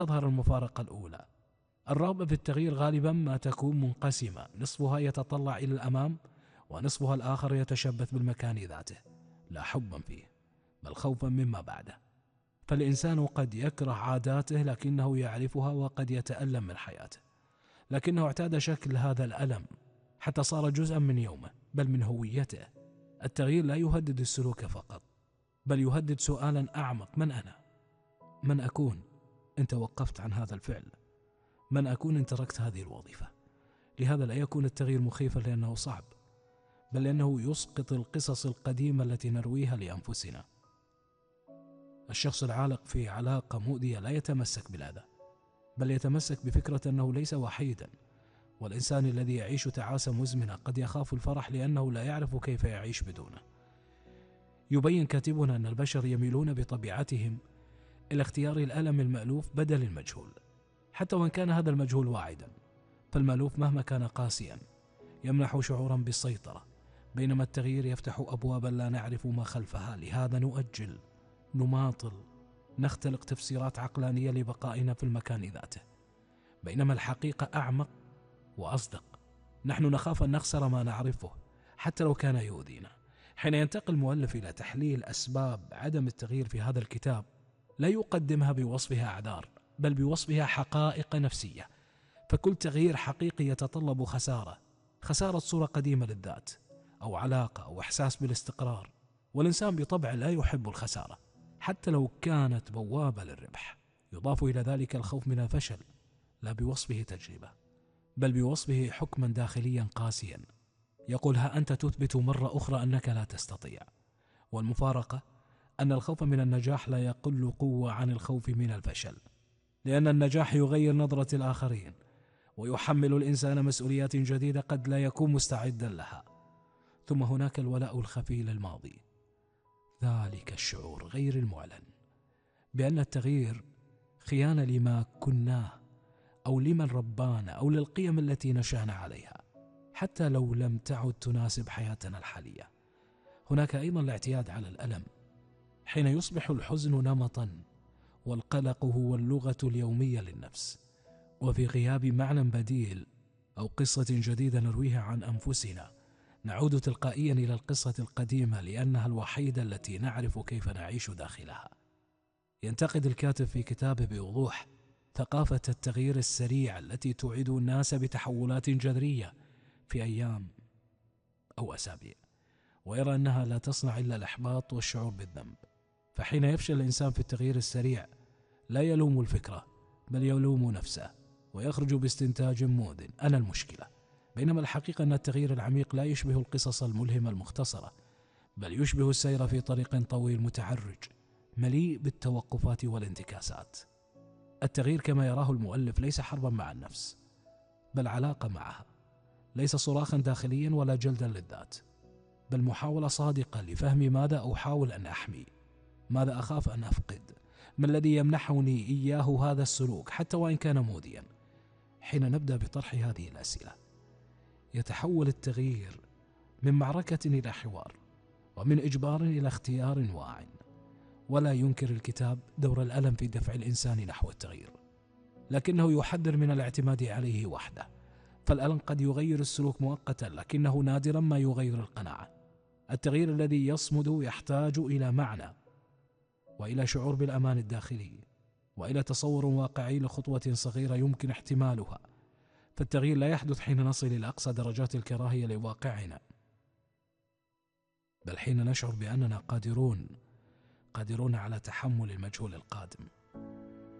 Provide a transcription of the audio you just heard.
تظهر المفارقة الأولى. الرغبة في التغيير غالبا ما تكون منقسمة، نصفها يتطلع إلى الأمام ونصفها الآخر يتشبث بالمكان ذاته، لا حبا فيه بل خوفا مما بعده. فالإنسان قد يكره عاداته لكنه يعرفها، وقد يتألم من حياته لكنه اعتاد شكل هذا الألم حتى صار جزءا من يومه بل من هويته. التغيير لا يهدد السلوك فقط بل يهدد سؤالا أعمق: من أنا؟ من أكون إن توقفت عن هذا الفعل؟ من أكون إن تركت هذه الوظيفة؟ لهذا لا يكون التغيير مخيفا لأنه صعب، بل لأنه يسقط القصص القديمة التي نرويها لأنفسنا. الشخص العالق في علاقة مؤذية لا يتمسك بالأذى بل يتمسك بفكرة أنه ليس وحيدا. والإنسان الذي يعيش تعاسة مزمنة قد يخاف الفرح لأنه لا يعرف كيف يعيش بدونه. يبين كاتبنا أن البشر يميلون بطبيعتهم إلى اختيار الألم المألوف بدل المجهول، حتى وإن كان هذا المجهول واعدا. فالمألوف مهما كان قاسيا يمنح شعورا بالسيطرة، بينما التغيير يفتح أبوابا لا نعرف ما خلفها. لهذا نؤجل، نماطل، نختلق تفسيرات عقلانية لبقائنا في المكان ذاته، بينما الحقيقة أعمق وأصدق. نحن نخاف أن نخسر ما نعرفه حتى لو كان يؤذينا. حين ينتقل المؤلف إلى تحليل أسباب عدم التغيير في هذا الكتاب، لا يقدمها بوصفها أعذار بل بوصفها حقائق نفسية. فكل تغيير حقيقي يتطلب خسارة صورة قديمة للذات أو علاقة أو إحساس بالاستقرار، والإنسان بطبع لا يحب الخسارة حتى لو كانت بوابة للربح. يضاف إلى ذلك الخوف من الفشل، لا بوصفه تجربة بل بوصفه حكما داخليا قاسيا يقول: ها أنت تثبت مرة أخرى أنك لا تستطيع. والمفارقة أن الخوف من النجاح لا يقل قوة عن الخوف من الفشل، لأن النجاح يغير نظرة الآخرين ويحمل الإنسان مسؤوليات جديدة قد لا يكون مستعدا لها. ثم هناك الولاء الخفي للماضي، ذلك الشعور غير المعلن بأن التغيير خيانة لما كناه أو لمن ربانا أو للقيم التي نشأنا عليها، حتى لو لم تعد تناسب حياتنا الحالية. هناك أيضا الاعتياد على الألم، حين يصبح الحزن نمطا والقلق هو اللغة اليومية للنفس. وفي غياب معنى بديل أو قصة جديدة نرويها عن أنفسنا، نعود تلقائيا إلى القصة القديمة لأنها الوحيدة التي نعرف كيف نعيش داخلها. ينتقد الكاتب في كتابه بوضوح ثقافة التغيير السريع التي توعد الناس بتحولات جذرية في أيام أو أسابيع، ويرى أنها لا تصنع إلا الإحباط والشعور بالذنب. فحين يفشل الإنسان في التغيير السريع لا يلوم الفكرة بل يلوم نفسه ويخرج باستنتاج مؤذن: أنا المشكلة. بينما الحقيقة أن التغيير العميق لا يشبه القصص الملهمة المختصرة بل يشبه السير في طريق طويل متعرج مليء بالتوقفات والانتكاسات. التغيير كما يراه المؤلف ليس حربا مع النفس بل علاقة معها، ليس صراخا داخليا ولا جلدا للذات بل محاولة صادقة لفهم ماذا أحاول أن أحمي، ماذا أخاف أن أفقد، ما الذي يمنحني إياه هذا السلوك حتى وإن كان مؤذيا. حين نبدأ بطرح هذه الأسئلة يتحول التغيير من معركة إلى حوار، ومن إجبار إلى اختيار واع. ولا ينكر الكتاب دور الألم في دفع الإنسان نحو التغيير، لكنه يحذر من الاعتماد عليه وحده. فالألم قد يغير السلوك مؤقتا لكنه نادرا ما يغير القناعة. التغيير الذي يصمد يحتاج إلى معنى وإلى شعور بالأمان الداخلي وإلى تصور واقعي لخطوة صغيرة يمكن احتمالها. فالتغيير لا يحدث حين نصل إلى أقصى درجات الكراهية لواقعنا، بل حين نشعر بأننا قادرون على تحمل المجهول القادم.